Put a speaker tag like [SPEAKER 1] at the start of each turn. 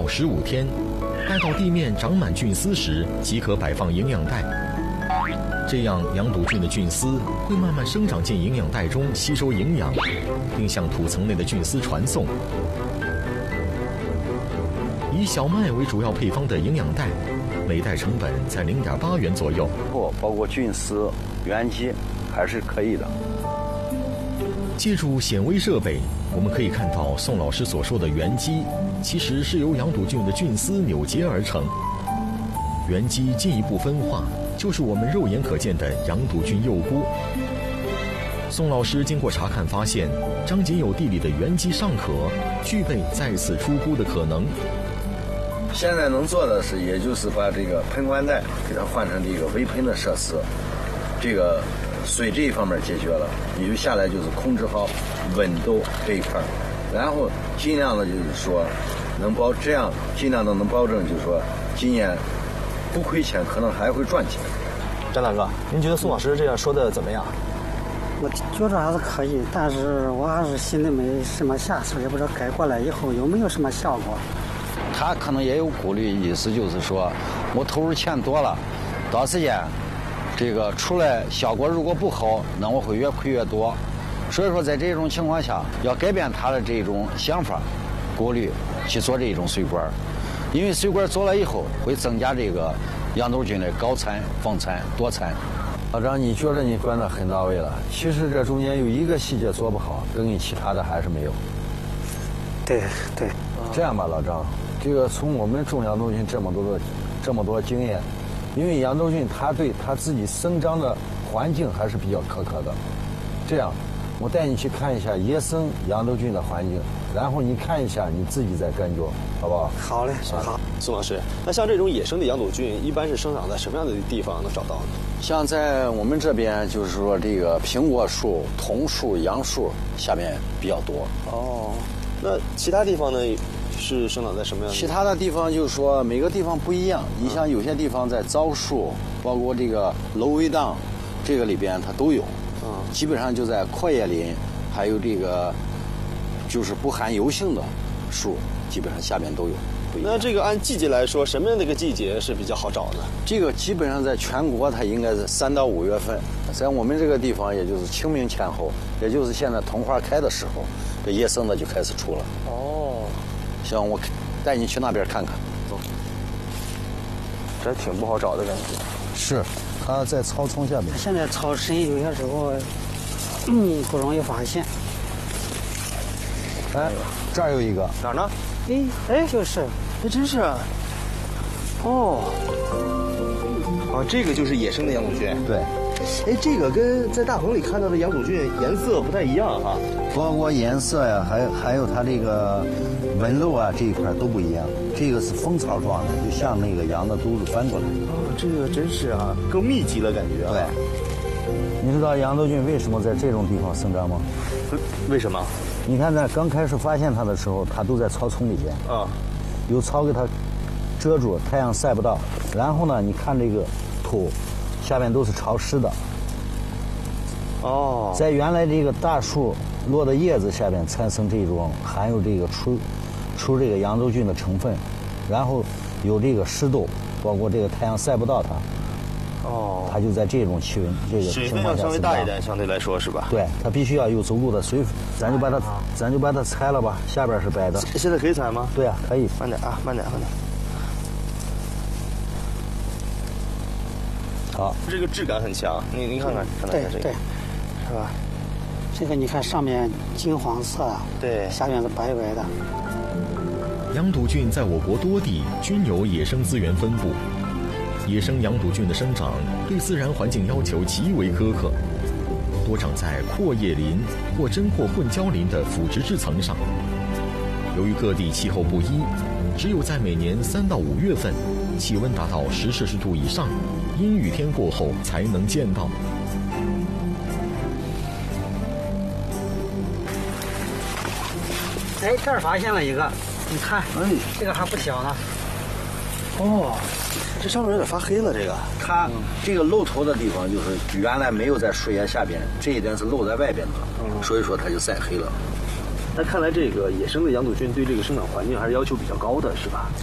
[SPEAKER 1] 到15天，待到地面长满菌丝时，即可摆放营养袋。这样，羊肚菌的菌丝会慢慢生长进营养袋中，吸收营养，并向土层内的菌丝传送。以小麦为主要配方的营养袋，每袋成本在0.8元左右。
[SPEAKER 2] 包括菌丝、原基，还是可以的。
[SPEAKER 1] 借助显微设备，我们可以看到宋老师所说的原基，其实是由羊肚菌的菌丝扭结而成。原基进一步分化，就是我们肉眼可见的羊肚菌幼菇。宋老师经过查看发现，张锦友地里的原基尚可，具备再次出菇的可能。
[SPEAKER 2] 现在能做的是，也就是把这个喷灌袋给它换成这个微喷的设施，这个水这一方面解决了，也就下来就是控制好温度这一块，然后尽量的就是说这样尽量的能保证，就是说今年不亏钱，可能还会赚钱。
[SPEAKER 3] 张大哥，您觉得宋老师这样说的怎么样？
[SPEAKER 4] 我觉着还是可以，但是我还是心里没什么下手，也不知道改过来以后有没有什么效果。
[SPEAKER 2] 他可能也有顾虑，意思就是说我投入钱多了，到时间这个出来效果如果不好，那我会越亏越多。所以说在这种情况下，要改变他的这种想法，过滤去做这种水管，因为水管做了以后会增加这个羊肚菌的高产、逢产、多产。老张，你觉得你管得很到位了，其实这中间有一个细节做不好，等于其他的还是没有。
[SPEAKER 4] 对，
[SPEAKER 2] 这样吧，老张，这个从我们种羊肚菌这么多经验，因为羊肚菌它对它自己生长的环境还是比较苛刻的。这样，我带你去看一下野生羊肚菌的环境，然后你看一下你自己再感觉，好不好？
[SPEAKER 4] 好嘞，好。
[SPEAKER 3] 宋老师，那像这种野生的羊肚菌，一般是生长在什么样的地方能找到呢？
[SPEAKER 2] 像在我们这边，就是说这个苹果树、桐树、杨树下面比较多。
[SPEAKER 3] 哦，那其他地方呢？是生长在什么样的？
[SPEAKER 2] 其他的地方就是说每个地方不一样。你像有些地方在枣树，包括这个芦苇荡，这个里边它都有。基本上就在阔叶林，还有这个就是不含油性的树，基本上下面都有。
[SPEAKER 3] 那这个按季节来说，什么样的一个季节是比较好找的？
[SPEAKER 2] 这个基本上在全国它应该是3到5月份，在我们这个地方也就是清明前后，也就是现在桐花开的时候，这野生的就开始出了。
[SPEAKER 3] 哦，
[SPEAKER 2] 像我带你去那边看看。走，
[SPEAKER 3] 这挺不好找的感觉。
[SPEAKER 2] 是，它在草丛下面。
[SPEAKER 4] 现在草深，有些时候不容易发现。
[SPEAKER 2] 哎，这儿有一个。
[SPEAKER 3] 哪儿呢？
[SPEAKER 4] 哎，就是，
[SPEAKER 3] 还真是。哦，这个就是野生的羊肚菌。
[SPEAKER 2] 对。
[SPEAKER 3] 哎，这个跟在大棚里看到的羊肚菌颜色不太一样哈。
[SPEAKER 2] 包括颜色呀，还有它这个纹路啊，这一块都不一样。这个是蜂巢状的，就像那个羊的肚子翻过来。
[SPEAKER 3] 这个真是啊，更密集了感觉。
[SPEAKER 2] 对。你知道羊肚菌为什么在这种地方生长吗？
[SPEAKER 3] 为什么？
[SPEAKER 2] 你看，在刚开始发现它的时候，它都在草丛里边。有草给它遮住，太阳晒不到。然后呢，你看这个土，下面都是潮湿的。在原来这个大树落的叶子下面产生这种含有这个出这个羊肚菌的成分，然后有这个湿度，包括这个太阳晒不到它。它就在这种气温这个
[SPEAKER 3] 水分要稍微大一点，相对来说是吧？
[SPEAKER 2] 对，它必须要有足够的水分。咱就把它拆了吧，下边是白的。
[SPEAKER 3] 现在可以采吗？
[SPEAKER 2] 对啊，可以。
[SPEAKER 3] 慢点啊，慢点。
[SPEAKER 2] 好，
[SPEAKER 3] 这个质感很强，您看看这个，
[SPEAKER 4] 对，是吧？这个你看上面金黄色，
[SPEAKER 3] 对，
[SPEAKER 4] 下面是白白的。
[SPEAKER 1] 羊肚菌在我国多地均有野生资源分布。野生羊肚菌的生长对自然环境要求极为苛刻，多长在阔叶林或针或混交林的腐殖质层上。由于各地气候不一，只有在每年3到5月份，气温达到10摄氏度以上，阴雨天过后才能见到。
[SPEAKER 4] 哎，这儿发现了一个，你看，这个还不小呢。
[SPEAKER 3] 这上面有点发黑了。这个
[SPEAKER 2] 它这个露头的地方就是原来没有在树叶下边，这一点是露在外边的，所以说它就晒黑了。
[SPEAKER 3] 那看来这个野生的羊肚菌对这个生长环境还是要求比较高的，是吧？